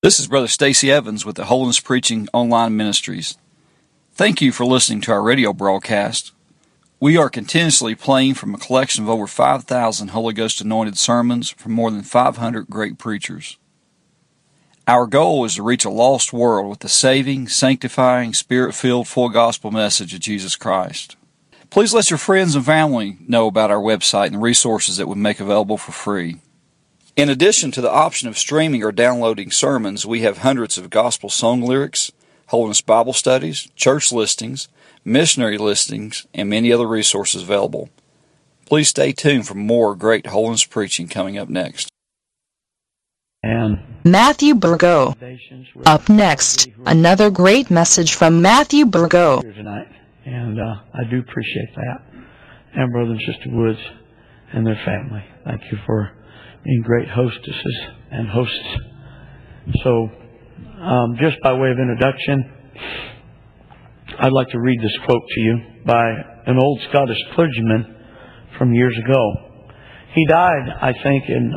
This is Brother Stacy Evans with the Holiness Preaching Online Ministries. Thank you for listening to our radio broadcast. We are continuously playing from a collection of over 5,000 Holy Ghost anointed sermons from more than 500 great preachers. Our goal is to reach a lost world with the saving, sanctifying, Spirit-filled, full gospel message of Jesus Christ. Please let your friends and family know about our website and the resources that we make available for free. In addition to the option of streaming or downloading sermons, we have hundreds of gospel song lyrics, Holiness Bible studies, church listings, missionary listings, and many other resources available. Please stay tuned for more great holiness preaching coming up next. And Matthew Burgo. Up next, another great message from Matthew Burgo. Tonight, and I do appreciate that. And Brother and Sister Woods and their family. Thank you for being great hostesses and hosts. So, just by way of introduction, I'd like to read this quote to you by an old Scottish clergyman from years ago. He died, I think, in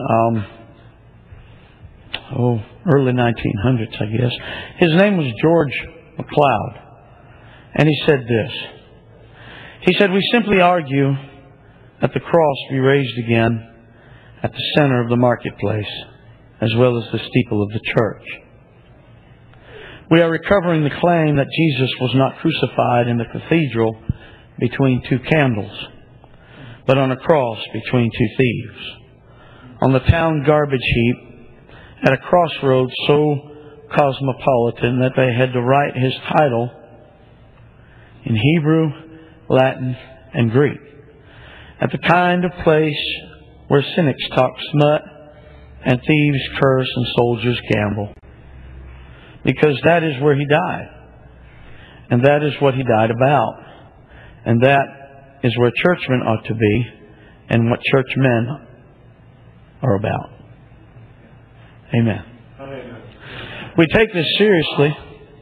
early 1900s, I guess. His name was George MacLeod. And he said this. He said, "We simply argue that the cross be raised again at the center of the marketplace, as well as the steeple of the church. We are recovering the claim that Jesus was not crucified in the cathedral between two candles, but on a cross between two thieves, on the town garbage heap, at a crossroads so cosmopolitan that they had to write His title in Hebrew, Latin, and Greek, at the kind of place where cynics talk smut and thieves curse and soldiers gamble. Because that is where He died. And that is what He died about. And that is where churchmen ought to be and what churchmen are about." Amen. We take this seriously.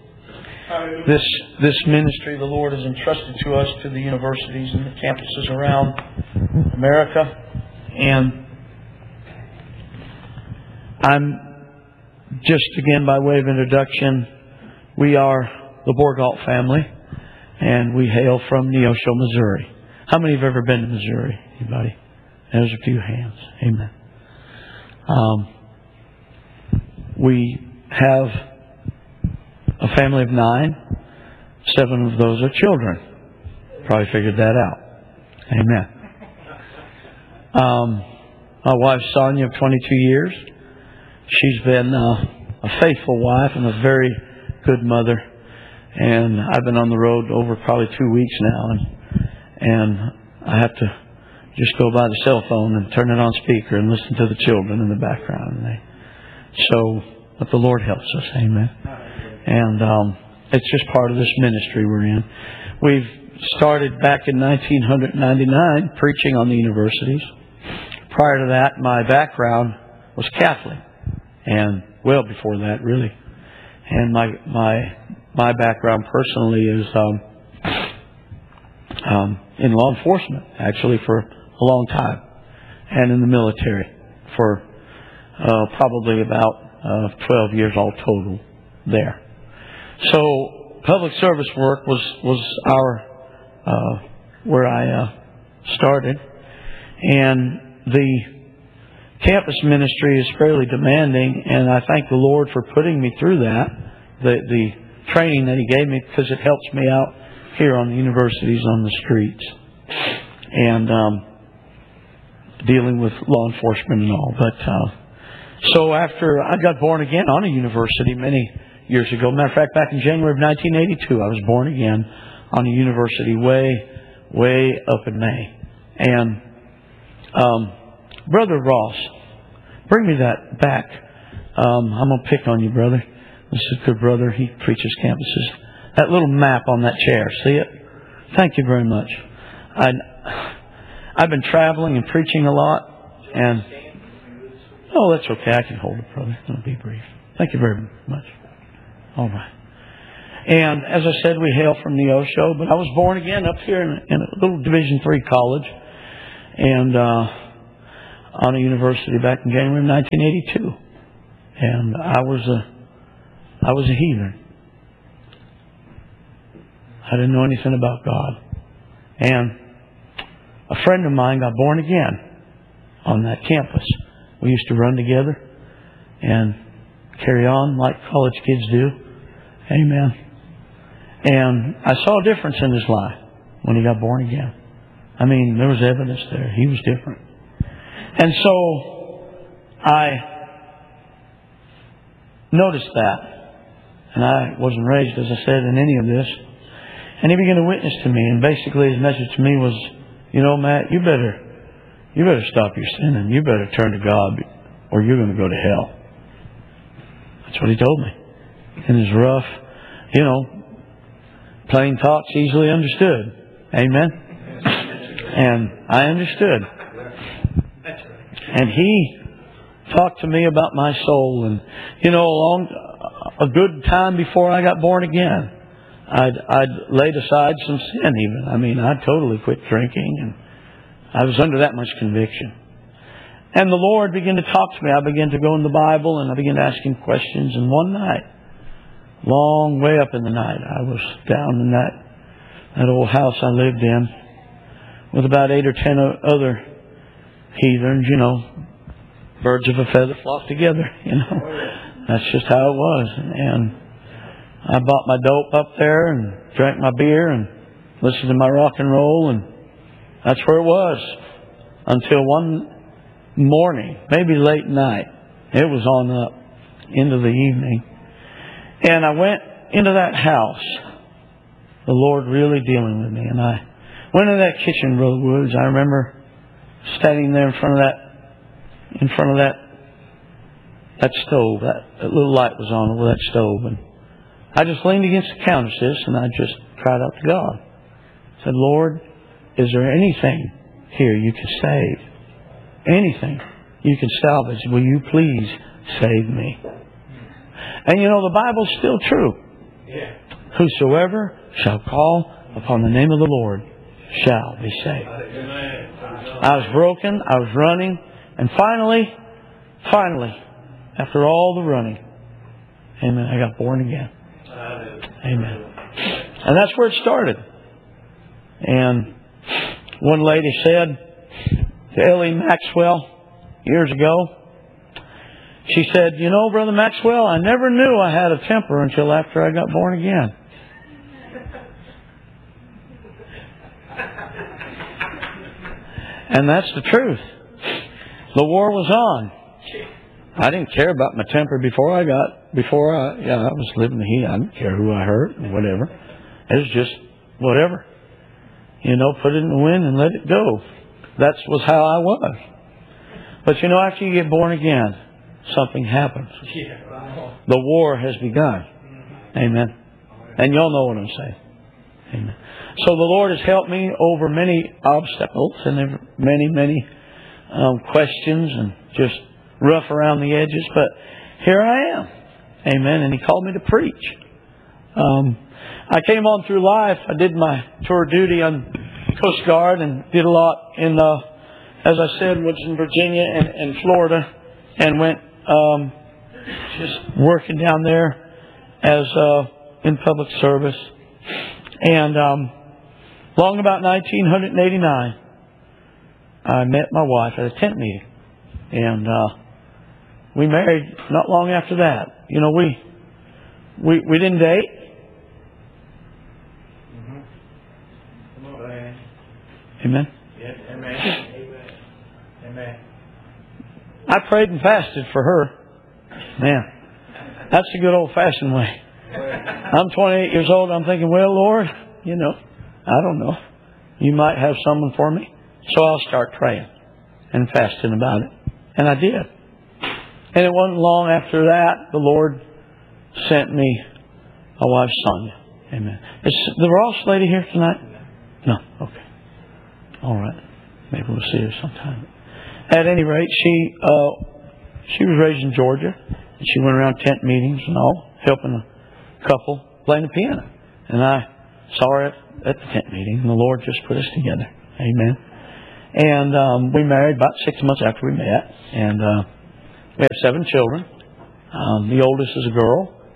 This ministry the Lord has entrusted to us, to the universities and the campuses around America. And I'm just, again, by way of introduction, we are the Borgalt family, and we hail from Neosho, Missouri. How many have ever been to Missouri? Anybody? There's a few hands. Amen. We have a family of 9. 7 of those are children. Probably figured that out. Amen. My wife, Sonia, of 22 years. She's been a faithful wife and a very good mother. And I've been on the road over probably 2 weeks now. And I have to just go by the cell phone and turn it on speaker and listen to the children in the background. But the Lord helps us. Amen. And it's just part of this ministry we're in. We've started back in 1999 preaching on the universities. Prior to that, my background was Catholic, and well before that, really. And my background personally is in law enforcement, actually, for a long time, and in the military for probably about 12 years all total there. So public service work was our where I started, and the campus ministry is fairly demanding, and I thank the Lord for putting me through that, the training that He gave me, because it helps me out here on the universities, on the streets, and dealing with law enforcement and all. But so after I got born again on a university many years ago, matter of fact, back in January of 1982, I was born again on a university way up in May. And Brother Ross, bring me that back. I'm going to pick on you, brother. This is a good brother. He preaches campuses. That little map on that chair, see it? Thank you very much. I've been traveling and preaching a lot, and that's okay. I can hold it, brother. It'll be brief. Thank you very much. All right. And as I said, we hail from Neosho, but I was born again up here in a little Division III college, and on a university back in January of 1982. And I was I was a heathen. I didn't know anything about God. And a friend of mine got born again on that campus. We used to run together and carry on like college kids do. Amen. And I saw a difference in his life when he got born again. I mean, there was evidence there. He was different. And so I noticed that. And I wasn't raised, as I said, in any of this. And he began to witness to me. And basically his message to me was, you know, Matt, you better stop your sinning. You better turn to God or you're going to go to hell. That's what he told me. In his rough, you know, plain talks, easily understood. Amen? And I understood. And he talked to me about my soul. And, you know, a good time before I got born again, I'd laid aside some sin even. I mean, I totally quit drinking. And I was under that much conviction. And the Lord began to talk to me. I began to go in the Bible and I began to ask Him questions. And one night, long way up in the night, I was down in that old house I lived in with about 8 or 10 other heathens, you know. Birds of a feather flock together, you know. That's just how it was. And I bought my dope up there and drank my beer and listened to my rock and roll, and that's where it was. Until one morning, maybe late night, it was on up into the evening. And I went into that house, the Lord really dealing with me. And I went into that kitchen, Brother Woods. I remember standing there in front of that stove. That little light was on over that stove. And I just leaned against the countersis and I just cried out to God. I said, Lord, is there anything here you can save? Anything you can salvage? Will you please save me? And you know, the Bible's still true. Yeah. Whosoever shall call upon the name of the Lord shall be saved. I was broken. I was running. And finally, after all the running, amen, I got born again. Amen. And that's where it started. And one lady said to Ellie Maxwell years ago, she said, you know, Brother Maxwell, I never knew I had a temper until after I got born again. And that's the truth. The war was on. I didn't care about my temper before I was living the heat. I didn't care who I hurt or whatever. It was just whatever. You know, put it in the wind and let it go. That was how I was. But you know, after you get born again, something happens. The war has begun. Amen. And y'all know what I'm saying. Amen. So the Lord has helped me over many obstacles and many questions and just rough around the edges. But here I am. Amen. And He called me to preach. I came on through life. I did my tour duty on Coast Guard and did a lot in, as I said, was in Virginia and Florida, and went just working down there as in public service. And long about 1989, I met my wife at a tent meeting, and we married not long after that. You know, we didn't date. Amen. Yes, amen. Amen. I prayed and fasted for her. Man, that's the good old-fashioned way. I'm 28 years old. I'm thinking, well, Lord, you know, I don't know. You might have someone for me. So I'll start praying and fasting about it. And I did. And it wasn't long after that, the Lord sent me my wife, Sonia. Amen. Is the Ross lady here tonight? No? Okay. All right. Maybe we'll see her sometime. At any rate, she was raised in Georgia. And she went around tent meetings and all, helping a couple playing the piano. And I saw her at the tent meeting, and the Lord just put us together. Amen. And we married about 6 months after we met. And we have 7 children. The oldest is a girl.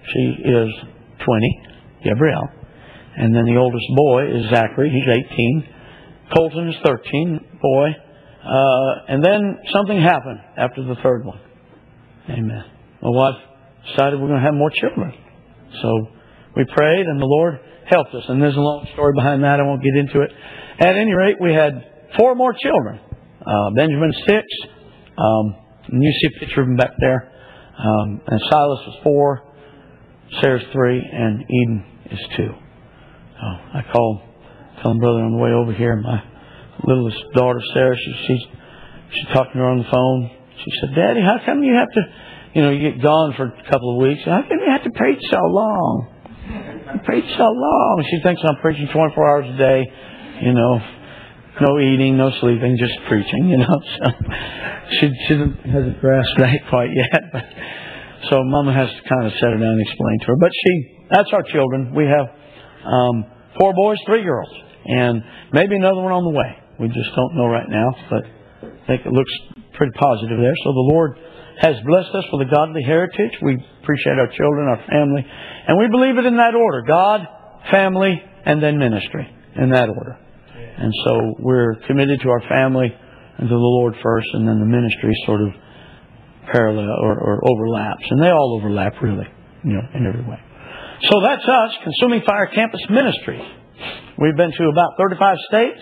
She is 20, Gabrielle. And then the oldest boy is Zachary. He's 18. Colton is 13, boy. And then something happened after the third one. Amen. My wife decided we're going to have more children. So we prayed and the Lord helped us. And there's a long story behind that. I won't get into it. At any rate, we had 4 more children. Benjamin 6. And you see a picture of him back there. And Silas is 4. Sarah's 3. And Eden is 2. So I called, telling brother on the way over here, my littlest daughter Sarah, she's talking to her on the phone. She said, "Daddy, how come you have to, you get gone for a couple of weeks? How come you have to preach so long? You preach so long." She thinks I'm preaching 24 hours a day, no eating, no sleeping, just preaching, So she hasn't grasped that quite yet. But, so Mama has to kind of set her down and explain to her. But that's our children. We have 4 boys, 3 girls, and maybe another one on the way. We just don't know right now, but I think it looks pretty positive there. So the Lord has blessed us with a godly heritage. We appreciate our children, our family, and we believe it in that order: God, family, and then ministry, in that order. And so we're committed to our family and to the Lord first, and then the ministry sort of parallel or overlaps, and they all overlap really, in every way. So that's us, Consuming Fire Campus Ministries. We've been to about 35 states,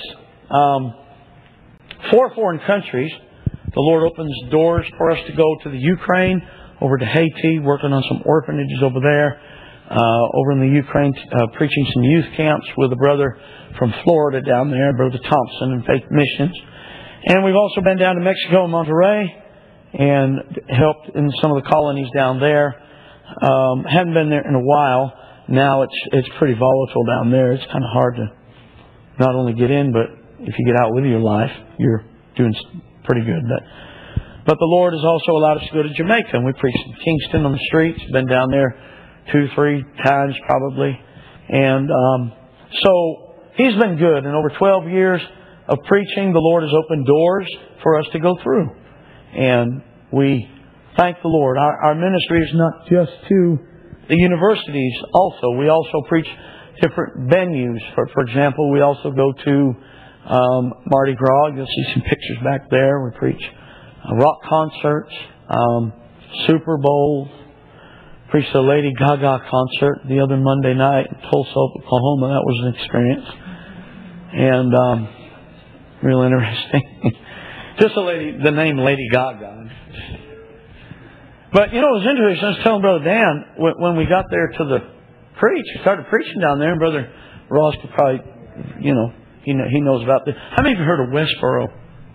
4 foreign countries. The Lord opens doors for us to go to the Ukraine, over to Haiti, working on some orphanages over there. Over in the Ukraine, preaching some youth camps with a brother from Florida down there, Brother Thompson, in Faith Missions. And we've also been down to Mexico and Monterrey and helped in some of the colonies down there. Haven't been there in a while. Now it's pretty volatile down there. It's kind of hard to not only get in, but if you get out with your life, you're doing pretty good. But the Lord has also allowed us to go to Jamaica, and we preached in Kingston on the streets. Been down there 2-3 times probably. And so He's been good. And over 12 years of preaching, the Lord has opened doors for us to go through. And we thank the Lord. Our ministry is not just to the universities also. We also preach different venues. For example, we also go to Mardi Gras. You'll see some pictures back there. We preach rock concerts, Super Bowl. Preached a Lady Gaga concert the other Monday night in Tulsa, Oklahoma. That was an experience. And real interesting. Just the name Lady Gaga. But, it was interesting. I was telling Brother Dan, when we got there to we started preaching down there, and Brother Ross could probably, he knows about this. How many of you heard of Westboro?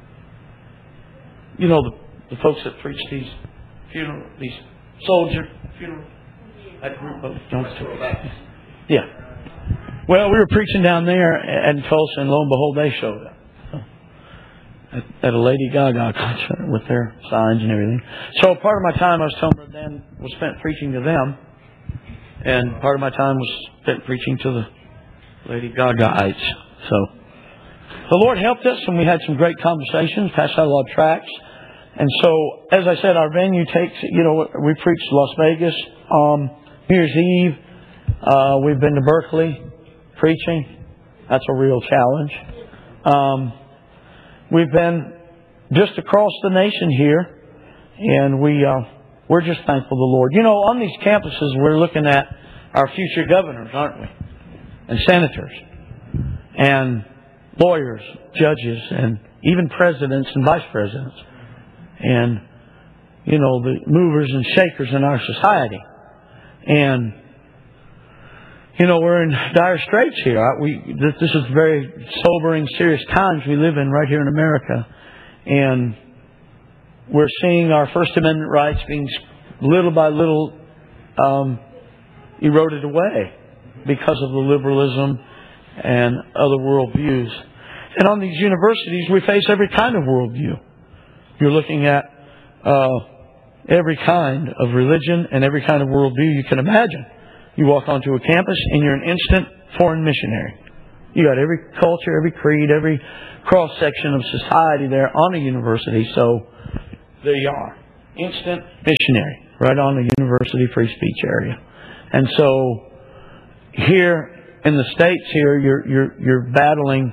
The folks that preach these soldier funeral. That group of yeah. Well, we were preaching down there at Tulsa, and lo and behold, they showed up at a Lady Gaga concert with their signs and everything. So part of my time, I was telling Brother Dan, was spent preaching to them, and part of my time was spent preaching to the Lady Gagaites. So the Lord helped us, and we had some great conversations, passed out a lot of tracts. And so, as I said, our venue we preached Las Vegas, New Year's Eve. We've been to Berkeley preaching. That's a real challenge. We've been just across the nation here, and we're just thankful to the Lord. On these campuses, we're looking at our future governors, aren't we? And senators, and lawyers, judges, and even presidents and vice presidents. And, the movers and shakers in our society. And, we're in dire straits here. This is very sobering, serious times we live in right here in America. And we're seeing our First Amendment rights being little by little eroded away because of the liberalism and other worldviews. And on these universities, we face every kind of worldview. You're looking at every kind of religion and every kind of worldview you can imagine. You walk onto a campus and you're an instant foreign missionary. You got every culture, every creed, every cross-section of society there on a university. So there you are. Instant missionary right on the university free speech area. And so here in the States here, you're battling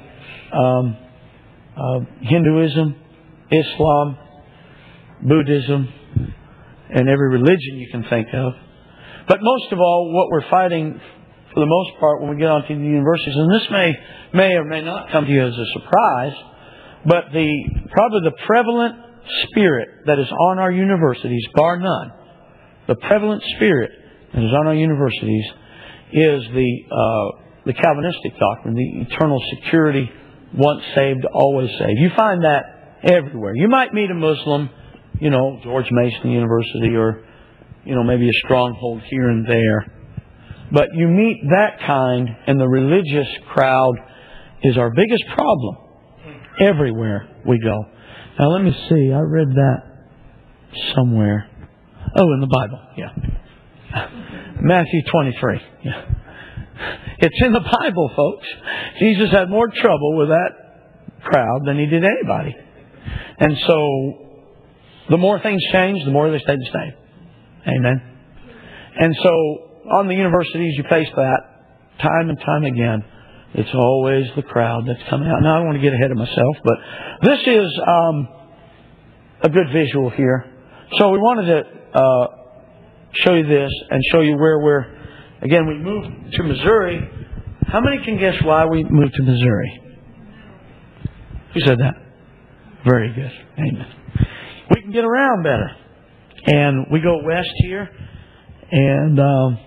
Hinduism, Islam, Buddhism, and every religion you can think of. But most of all, what we're fighting for the most part when we get onto the universities, and this may or may not come to you as a surprise, but probably the prevalent spirit that is on our universities, bar none, the prevalent spirit that is on our universities is the Calvinistic doctrine, the eternal security, once saved, always saved. You find that everywhere. You might meet a Muslim, George Mason University, or, maybe a stronghold here and there. But you meet that kind, and the religious crowd is our biggest problem everywhere we go. Now let me see, I read that somewhere. Oh, in the Bible, yeah. Matthew 23, yeah. It's in the Bible, folks. Jesus had more trouble with that crowd than He did anybody. And so, the more things change, the more they stay the same. Amen. And so, on the universities, you face that time and time again. It's always the crowd that's coming out. Now, I don't want to get ahead of myself, but this is a good visual here. So, we wanted to show you this and show you where again, we moved to Missouri. How many can guess why we moved to Missouri? Who said that? Very good. Amen. We can get around better. And we go west here. And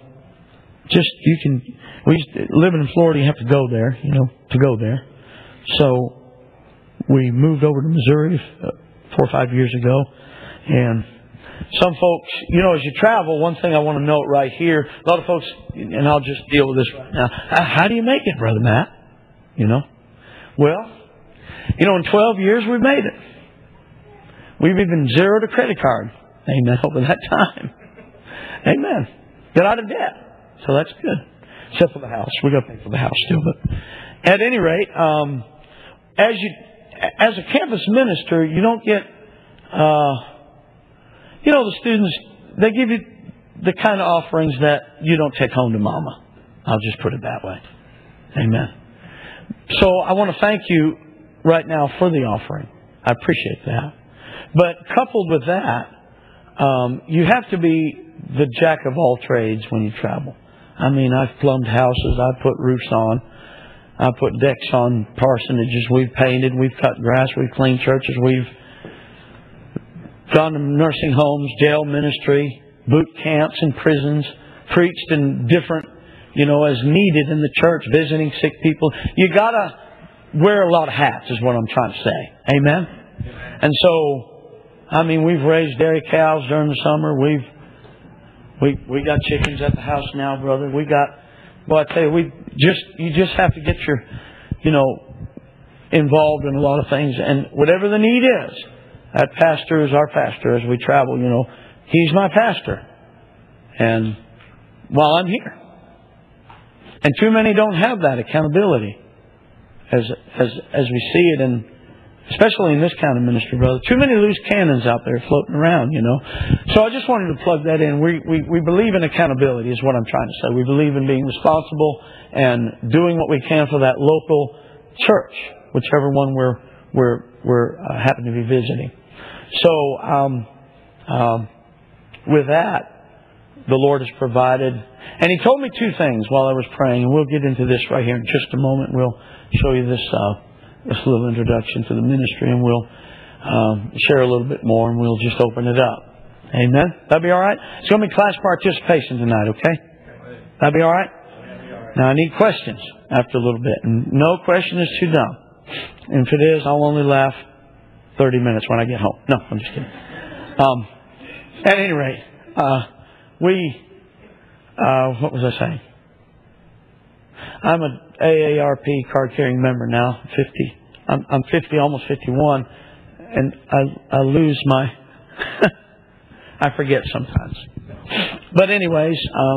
living in Florida, you have to go there, to go there. So we moved over to Missouri 4 or 5 years ago. And some folks, as you travel, one thing I want to note right here, a lot of folks, and I'll just deal with this right now. How do you make it, Brother Matt? Well, in 12 years we've made it. We've even zeroed a credit card. Amen. Over that time. Amen. Got out of debt. So that's good. Except for the house. We've got to pay for the house still. But at any rate, as a campus minister, you don't get... the students, they give you the kind of offerings that you don't take home to Mama. I'll just put it that way. Amen. So I want to thank you right now for the offering. I appreciate that. But coupled with that, you have to be the jack of all trades when you travel. I mean, I've plumbed houses, I've put roofs on, I put decks on parsonages, we've painted, we've cut grass, we've cleaned churches, we've gone to nursing homes, jail ministry, boot camps and prisons, preached in different, as needed in the church, visiting sick people. You gotta wear a lot of hats is what I'm trying to say. Amen? And so, we've raised dairy cows during the summer. We got chickens at the house now, brother. I tell you, you just have to get your, involved in a lot of things. And whatever the need is, that pastor is our pastor as we travel, He's my pastor. And while I'm here. And too many don't have that accountability as we see it, and especially in this kind of ministry, brother. Too many loose cannons out there floating around, So I just wanted to plug that in. We believe in accountability is what I'm trying to say. We believe in being responsible and doing what we can for that local church, whichever one we're happen to be visiting. So, with that, the Lord has provided. And He told me two things while I was praying, and we'll get into this right here in just a moment. We'll show you this little introduction to the ministry, and we'll share a little bit more, and we'll just open it up. Amen? That'd be all right? It's going to be class participation tonight, okay? That'd be all right? Now, I need questions after a little bit, and no question is too dumb. And if it is, I'll only laugh 30 minutes when I get home. No, I'm just kidding. At any rate, what was I saying? I'm an AARP card-carrying member now, 50. I'm 50, almost 51, and I lose my... I forget sometimes. But anyways,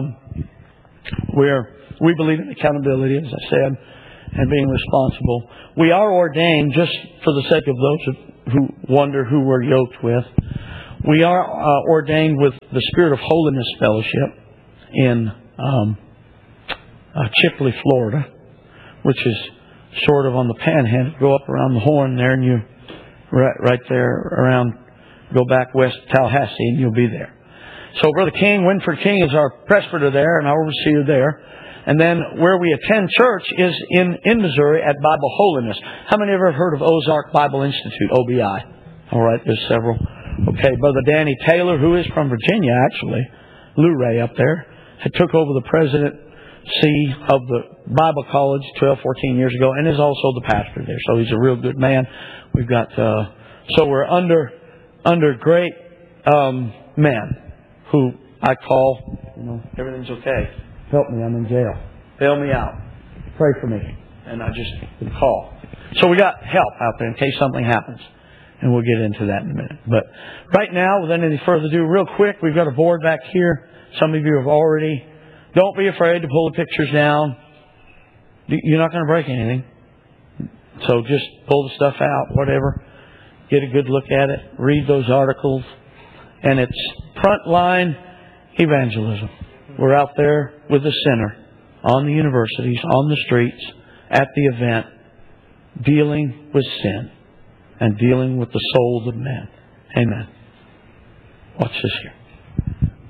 we believe in accountability, as I said, and being responsible. We are ordained, just for the sake of those who wonder who we're yoked with, we are ordained with the Spirit of Holiness Fellowship in Chipley, Florida, which is sort of on the Panhandle. Go up around the Horn there, and you right there around. Go back west to Tallahassee, and you'll be there. So Brother King, Winford King, is our presbyter there and our overseer there. And then where we attend church is in Missouri at Bible Holiness. How many ever heard of Ozark Bible Institute, OBI? All right, there's several. Okay, Brother Danny Taylor, who is from Virginia, actually, Lou Ray up there, had took over the presidency of the Bible College 12, 14 years ago, and is also the pastor there. So he's a real good man. We've got, so we're under great men who I call, everything's okay. Help me, I'm in jail. Bail me out. Pray for me. And I just would call. So we got help out there in case something happens. And we'll get into that in a minute. But right now, without any further ado, real quick, we've got a board back here. Some of you have already. Don't be afraid to pull the pictures down. You're not going to break anything. So just pull the stuff out, whatever. Get a good look at it. Read those articles. And it's frontline evangelism. We're out there with the center, on the universities, on the streets, at the event, dealing with sin and dealing with the souls of men. Amen. Watch this here.